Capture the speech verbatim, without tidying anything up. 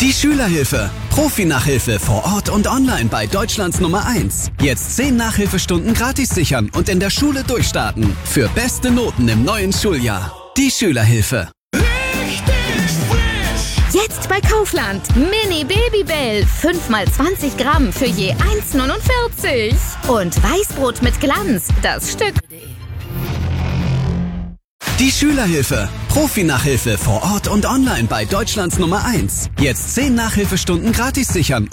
Die Schülerhilfe. Profi-Nachhilfe vor Ort und online bei Deutschlands Nummer eins. Jetzt zehn Nachhilfestunden gratis sichern und in der Schule durchstarten. Für beste Noten im neuen Schuljahr. Die Schülerhilfe. Jetzt bei Kaufland. Mini Babybell. fünf mal zwanzig Gramm für je eins neunundvierzig. Und Weißbrot mit Glanz. Das Stück. Die Schülerhilfe. Profi-Nachhilfe vor Ort und online bei Deutschlands Nummer eins. Jetzt zehn Nachhilfestunden gratis sichern